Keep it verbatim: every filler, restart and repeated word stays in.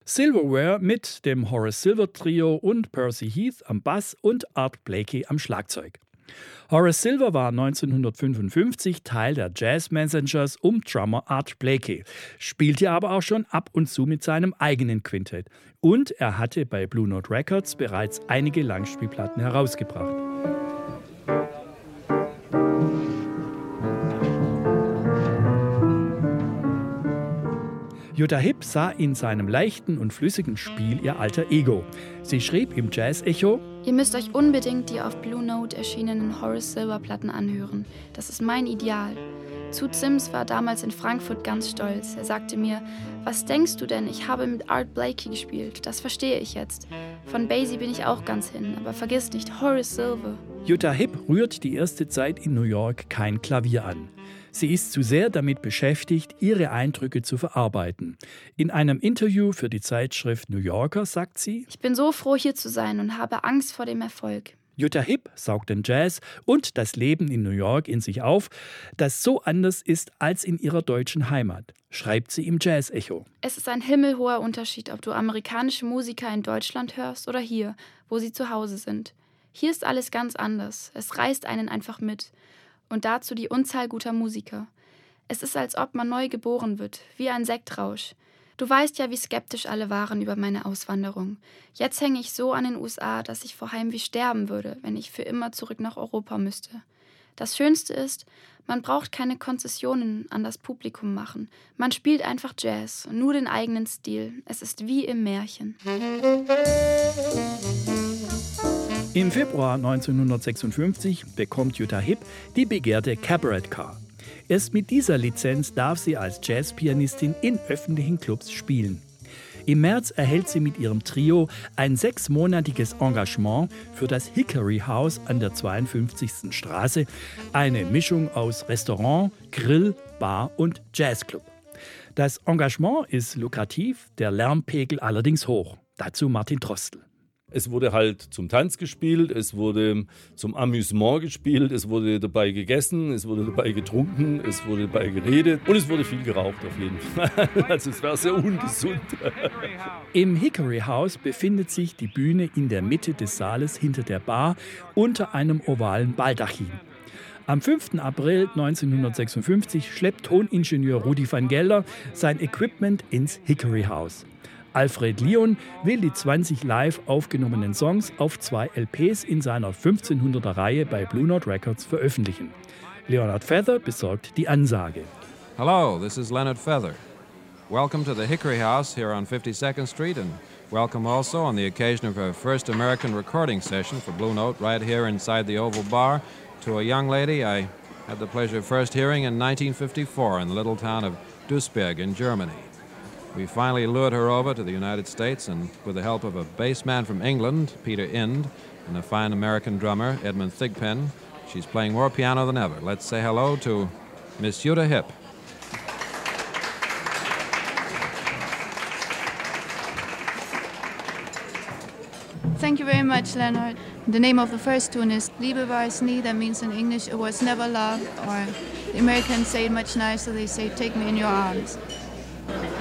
Silverware mit dem Horace Silver Trio und Percy Heath am Bass und Art Blakey am Schlagzeug. Horace Silver war neunzehnhundertfünfundfünfzig Teil der Jazz Messengers um Drummer Art Blakey, spielte aber auch schon ab und zu mit seinem eigenen Quintett. Und er hatte bei Blue Note Records bereits einige Langspielplatten herausgebracht. Jutta Hipp sah in seinem leichten und flüssigen Spiel ihr alter Ego. Sie schrieb im Jazz-Echo: Ihr müsst euch unbedingt die auf Blue Note erschienenen Horace Silver Platten anhören. Das ist mein Ideal. Zoot Sims war damals in Frankfurt ganz stolz. Er sagte mir: Was denkst du denn? Ich habe mit Art Blakey gespielt. Das verstehe ich jetzt. Von Basie bin ich auch ganz hin. Aber vergiss nicht, Horace Silver. Jutta Hipp rührt die erste Zeit in New York kein Klavier an. Sie ist zu sehr damit beschäftigt, ihre Eindrücke zu verarbeiten. In einem Interview für die Zeitschrift New Yorker sagt sie: Ich bin so froh, hier zu sein und habe Angst vor dem Erfolg. Jutta Hipp saugt den Jazz und das Leben in New York in sich auf, das so anders ist als in ihrer deutschen Heimat, schreibt sie im Jazz-Echo. Es ist ein himmelhoher Unterschied, ob du amerikanische Musiker in Deutschland hörst oder hier, wo sie zu Hause sind. Hier ist alles ganz anders. Es reißt einen einfach mit. Und dazu die Unzahl guter Musiker. Es ist, als ob man neu geboren wird, wie ein Sektrausch. Du weißt ja, wie skeptisch alle waren über meine Auswanderung. Jetzt hänge ich so an den U S A, dass ich vor Heimweh sterben würde, wenn ich für immer zurück nach Europa müsste. Das Schönste ist, man braucht keine Konzessionen an das Publikum machen. Man spielt einfach Jazz, nur den eigenen Stil. Es ist wie im Märchen. Im Februar neunzehnhundertsechsundfünfzig bekommt Jutta Hipp die begehrte Cabaret Car. Erst mit dieser Lizenz darf sie als Jazzpianistin in öffentlichen Clubs spielen. Im März erhält sie mit ihrem Trio ein sechsmonatiges Engagement für das Hickory House an der zweiundfünfzigsten Straße, eine Mischung aus Restaurant, Grill, Bar und Jazzclub. Das Engagement ist lukrativ, der Lärmpegel allerdings hoch. Dazu Martin Trostel. Es wurde halt zum Tanz gespielt, es wurde zum Amüsement gespielt, es wurde dabei gegessen, es wurde dabei getrunken, es wurde dabei geredet und es wurde viel geraucht auf jeden Fall. Also es war sehr ungesund. Im Hickory House befindet sich die Bühne in der Mitte des Saales hinter der Bar unter einem ovalen Baldachin. Am fünften April neunzehnhundertsechsundfünfzig schleppt Toningenieur Rudi van Gelder sein Equipment ins Hickory House. Alfred Lion will die zwanzig live aufgenommenen Songs auf zwei L Ps in seiner fünfzehnhunderter Reihe bei Blue Note Records veröffentlichen. Leonard Feather besorgt die Ansage. Hello, this is Leonard Feather. Welcome to the Hickory House here on fifty-second Street, and welcome also on the occasion of our first American recording session for Blue Note right here inside the Oval Bar to a young lady I had the pleasure of first hearing in nineteen fifty-four in the little town of Duisburg in Germany. We finally lured her over to the United States, and with the help of a bass man from England, Peter Ind, and a fine American drummer, Edmund Thigpen, she's playing more piano than ever. Let's say hello to Miss Jutta Hipp. Thank you very much, Leonard. The name of the first tune is Liebe war es nie, that means in English it was never love, or the Americans say it much nicer, they say take me in your arms.